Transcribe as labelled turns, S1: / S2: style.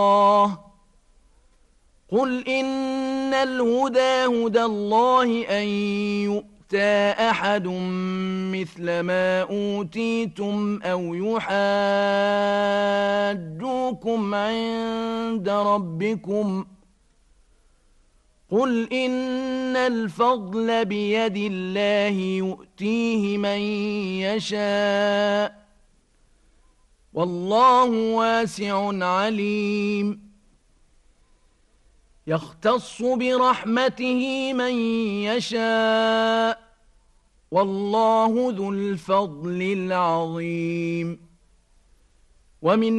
S1: قل إن الهدى هدى الله أن يؤتى أحد مثل ما أوتيتم أو يحاجوكم عند ربكم قل إن الفضل بيد الله يؤتيه من يشاء والله واسع عليم يختص برحمته من يشاء والله ذو الفضل العظيم ومن